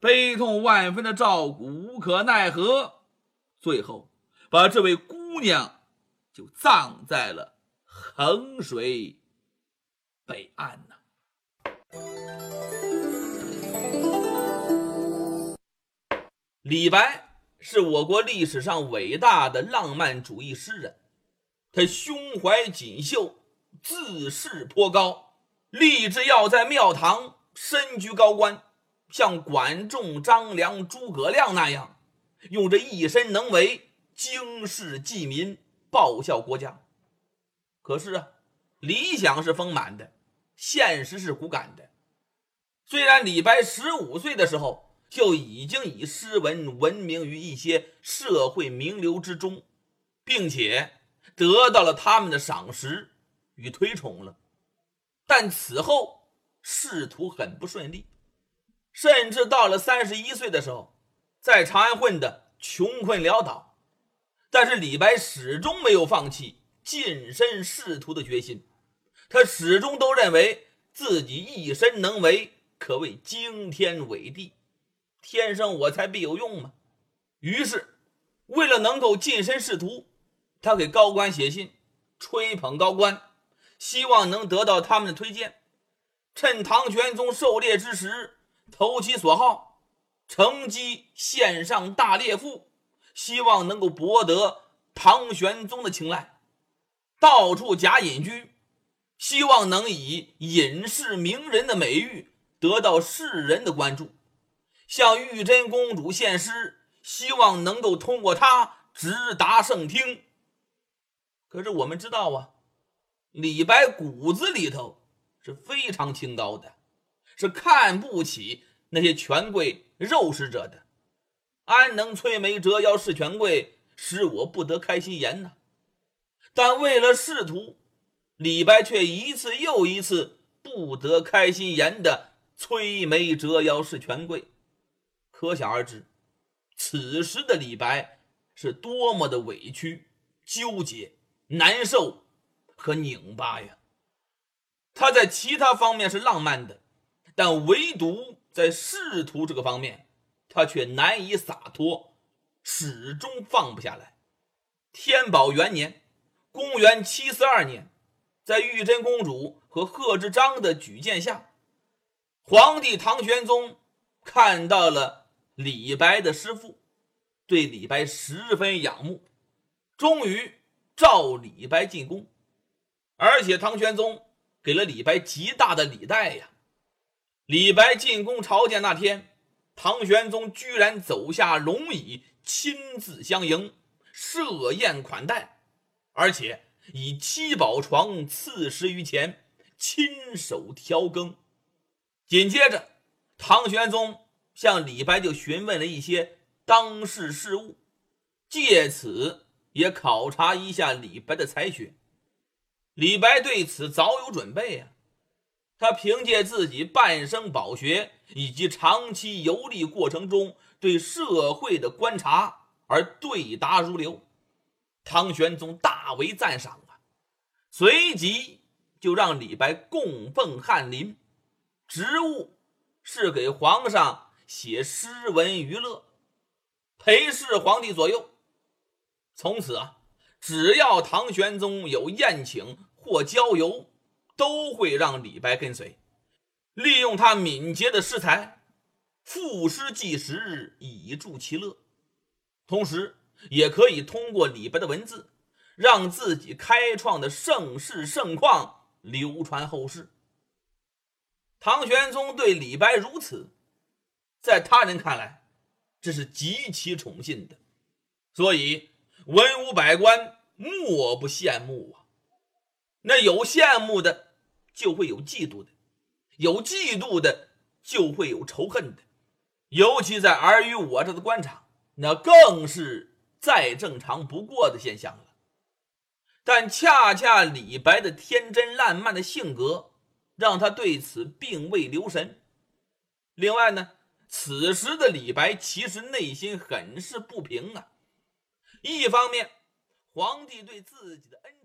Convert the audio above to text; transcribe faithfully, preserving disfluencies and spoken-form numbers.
悲痛万分的赵谷无可奈何，最后把这位姑娘就葬在了衡水北岸呢。李白是我国历史上伟大的浪漫主义诗人，他胸怀锦绣，自视颇高，立志要在庙堂身居高官，像管仲、张良、诸葛亮那样，用这一身能为经世济民，报效国家。可是啊，理想是丰满的，现实是骨感的。虽然李白十五岁的时候就已经以诗文闻名于一些社会名流之中，并且得到了他们的赏识与推崇了，但此后仕途很不顺利，甚至到了三十一岁的时候，在长安混得穷困潦倒。但是李白始终没有放弃晋升仕途的决心，他始终都认为自己一身能为，可谓惊天伟地，天生我材必有用嘛。于是为了能够晋升仕途，他给高官写信吹捧高官，希望能得到他们的推荐，趁唐玄宗狩猎之时投其所好，乘机献上大猎赋，希望能够博得唐玄宗的青睐，到处假隐居，希望能以隐士名人的美誉得到世人的关注，向玉真公主献诗，希望能够通过她直达圣听。可是我们知道啊，李白骨子里头是非常清高的，是看不起那些权贵肉食者的。安能摧眉折腰事权贵，使我不得开心颜呢？但为了仕途，李白却一次又一次不得开心颜的摧眉折腰事权贵。可想而知，此时的李白是多么的委屈、纠结、难受和拧巴呀！他在其他方面是浪漫的，但唯独在仕途这个方面，他却难以洒脱，始终放不下来。天宝元年，公元七四二年，在玉真公主和贺知章的举荐下，皇帝唐玄宗看到了李白的诗赋，对李白十分仰慕，终于召李白进宫。而且唐玄宗给了李白极大的礼待呀。李白进宫朝见那天，唐玄宗居然走下龙椅，亲自相迎，设宴款待，而且以七宝床赐食于前，亲手调羹。紧接着唐玄宗向李白就询问了一些当世事务，借此也考察一下李白的才学。李白对此早有准备啊，他凭借自己半生饱学以及长期游历过程中对社会的观察而对答如流，唐玄宗大为赞赏啊，随即就让李白供奉翰林，职务是给皇上写诗文娱乐，陪侍皇帝左右。从此啊，只要唐玄宗有宴请或郊游，都会让李白跟随，利用他敏捷的诗才，赋诗记时，以助其乐。同时也可以通过李白的文字，让自己开创的盛世盛况流传后世。唐玄宗对李白如此，在他人看来这是极其宠信的，所以文武百官莫不羡慕啊。那有羡慕的就会有嫉妒的，有嫉妒的就会有仇恨的，尤其在尔虞我诈的官场，那更是再正常不过的现象了。但恰恰李白的天真烂漫的性格让他对此并未留神。另外呢，此时的李白其实内心很是不平啊。一方面，皇帝对自己的恩